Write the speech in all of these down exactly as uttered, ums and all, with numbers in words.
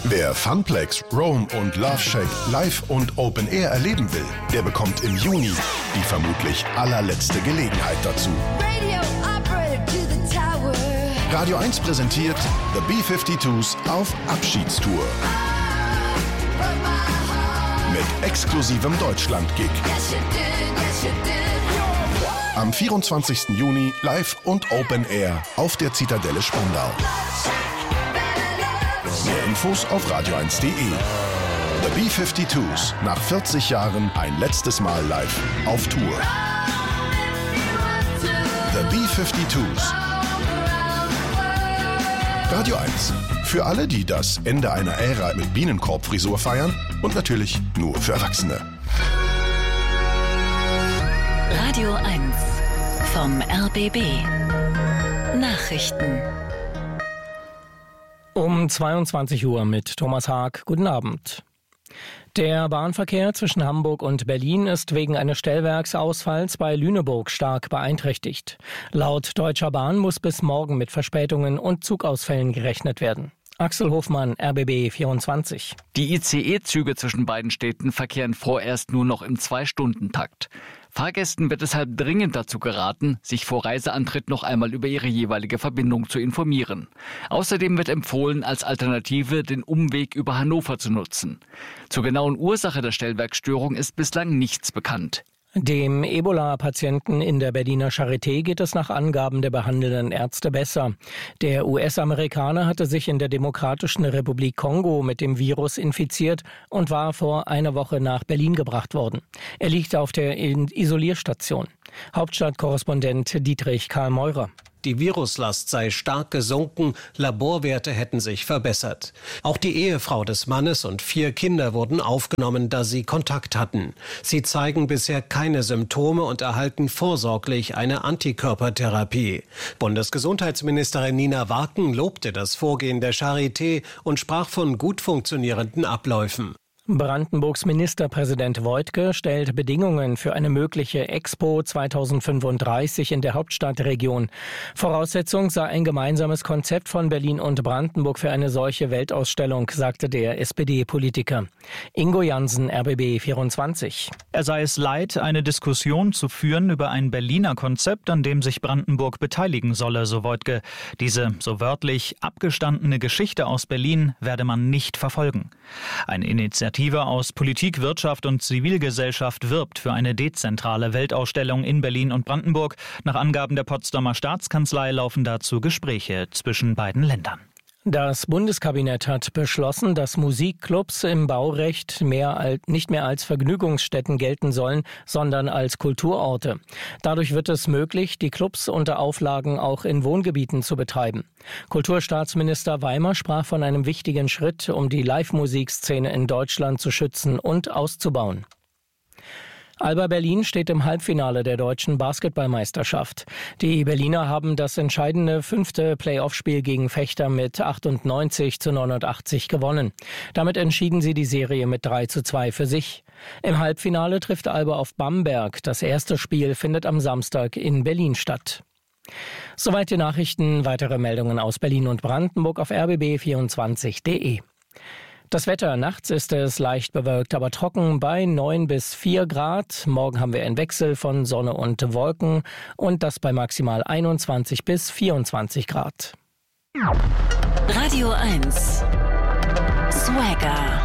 Wer Funplex, Rome und Love Shack live und Open Air erleben will, der bekommt im Juni die vermutlich allerletzte Gelegenheit dazu. Radio eins präsentiert The B fünfundfünfzigers auf Abschiedstour. Mit exklusivem Deutschland-Gig. Am vierundzwanzigsten Juni live und Open Air auf der Zitadelle Spandau. Mehr Infos auf radio eins punkt de. The B fünfundfünfzigers, nach vierzig Jahren ein letztes Mal live auf Tour. The B fünfundfünfzigers. Radio eins. Für alle, die das Ende einer Ära mit Bienenkorbfrisur feiern und natürlich nur für Erwachsene. Radio eins vom R B B. Nachrichten. Um zweiundzwanzig Uhr mit Thomas Haag. Guten Abend. Der Bahnverkehr zwischen Hamburg und Berlin ist wegen eines Stellwerksausfalls bei Lüneburg stark beeinträchtigt. Laut Deutscher Bahn muss bis morgen mit Verspätungen und Zugausfällen gerechnet werden. Axel Hofmann, R B B vierundzwanzig. Die I C E-Züge zwischen beiden Städten verkehren vorerst nur noch im Zwei-Stunden-Takt. Fahrgästen wird deshalb dringend dazu geraten, sich vor Reiseantritt noch einmal über ihre jeweilige Verbindung zu informieren. Außerdem wird empfohlen, als Alternative den Umweg über Hannover zu nutzen. Zur genauen Ursache der Stellwerksstörung ist bislang nichts bekannt. Dem Ebola-Patienten in der Berliner Charité geht es nach Angaben der behandelnden Ärzte besser. Der U S-Amerikaner hatte sich in der Demokratischen Republik Kongo mit dem Virus infiziert und war vor einer Woche nach Berlin gebracht worden. Er liegt auf der Isolierstation. Hauptstadtkorrespondent Dietrich Karl Meurer. Die Viruslast sei stark gesunken, Laborwerte hätten sich verbessert. Auch die Ehefrau des Mannes und vier Kinder wurden aufgenommen, da sie Kontakt hatten. Sie zeigen bisher keine Symptome und erhalten vorsorglich eine Antikörpertherapie. Bundesgesundheitsministerin Nina Warken lobte das Vorgehen der Charité und sprach von gut funktionierenden Abläufen. Brandenburgs Ministerpräsident Woidke stellt Bedingungen für eine mögliche Expo zweitausendfünfunddreißig in der Hauptstadtregion. Voraussetzung sei ein gemeinsames Konzept von Berlin und Brandenburg für eine solche Weltausstellung, sagte der S P D-Politiker. Ingo Jansen, R B B vierundzwanzig. Er sei es leid, eine Diskussion zu führen über ein Berliner Konzept, an dem sich Brandenburg beteiligen solle, so Woidke. Diese, so wörtlich, abgestandene Geschichte aus Berlin werde man nicht verfolgen. Eine Initiative aus Politik, Wirtschaft und Zivilgesellschaft wirbt für eine dezentrale Weltausstellung in Berlin und Brandenburg. Nach Angaben der Potsdamer Staatskanzlei laufen dazu Gespräche zwischen beiden Ländern. Das Bundeskabinett hat beschlossen, dass Musikclubs im Baurecht mehr als, nicht mehr als Vergnügungsstätten gelten sollen, sondern als Kulturorte. Dadurch wird es möglich, die Clubs unter Auflagen auch in Wohngebieten zu betreiben. Kulturstaatsminister Weimer sprach von einem wichtigen Schritt, um die Live-Musikszene in Deutschland zu schützen und auszubauen. Alba Berlin steht im Halbfinale der deutschen Basketballmeisterschaft. Die Berliner haben das entscheidende fünfte Playoff-Spiel gegen Vechta mit achtundneunzig zu neunundachtzig gewonnen. Damit entschieden sie die Serie mit drei zu zwei für sich. Im Halbfinale trifft Alba auf Bamberg. Das erste Spiel findet am Samstag in Berlin statt. Soweit die Nachrichten. Weitere Meldungen aus Berlin und Brandenburg auf r b b vierundzwanzig punkt de. Das Wetter, nachts ist es leicht bewölkt, aber trocken bei neun bis vier Grad. Morgen haben wir einen Wechsel von Sonne und Wolken und das bei maximal einundzwanzig bis vierundzwanzig Grad. Radio eins Swagger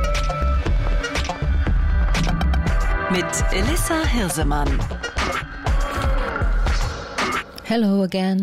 mit Elissa Hirsemann. Hello again.